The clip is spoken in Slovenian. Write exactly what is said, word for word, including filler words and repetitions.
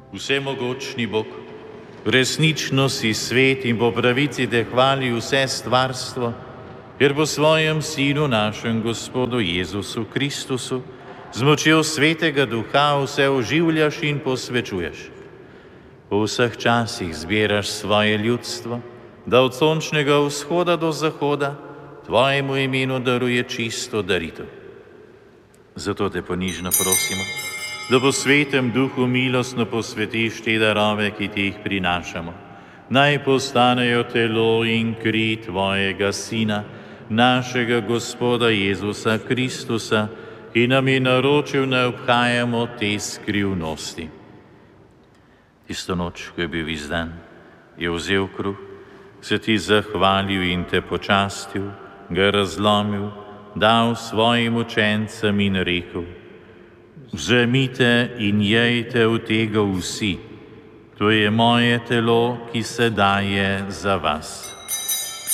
Vsemogočni Bog, resnično si svet in po pravici te hvali vse stvarstvo, ker po svojem Sinu, našem Gospodu Jezusu Kristusu, z močjo Svetega Duha vse oživljaš in posvečuješ. Po vseh časih zbiraš svoje ljudstvo, da od sončnega vzhoda do zahoda tvojemu imenu daruje čisto daritev. Zato te ponižno prosimo, da po Svetem Duhu milostno posvetiš te darove, ki ti jih prinašamo. Naj postanejo telo in kri tvojega Sina, našega Gospoda Jezusa Kristusa, ki nam je naročil, da obhajamo te skrivnosti. Tisto noč, ko je bil izdan, je vzel kruh, se ti zahvalil in te počastil, ga razlomil, dal svojim učencem in rekel: Vzemite in jejte od tega vsi, to je moje telo, ki se daje za vas.